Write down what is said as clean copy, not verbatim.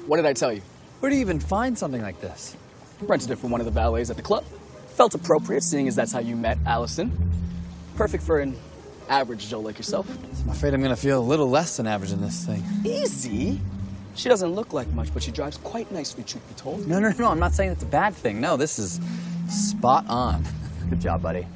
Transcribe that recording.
What did I tell you? Where do you even find something like this? Rented it from one of the valets at the club. Felt appropriate, seeing as that's how you met Allison. Perfect for an average Joe like yourself. I'm afraid I'm gonna feel a little less than average in this thing. Easy. She doesn't look like much, but she drives quite nicely, truth be told. No, I'm not saying it's a bad thing. No, this is spot on. Good job, buddy.